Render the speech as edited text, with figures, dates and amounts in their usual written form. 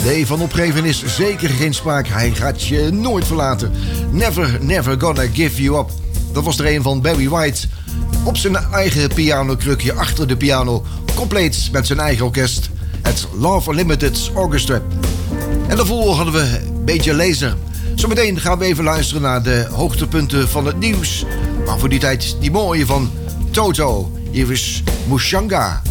Nee, van opgeven is zeker geen sprake. Hij gaat je nooit verlaten. Never, never gonna give you up. Dat was er een van Barry White. Op zijn eigen pianokrukje achter de piano. Compleet met zijn eigen orkest. Het Love Unlimited Orchestra. En daarvoor hadden we een beetje Laser. Zometeen gaan we even luisteren naar de hoogtepunten van het nieuws. Maar voor die tijd die mooie van Toto. Hier is Mushanga.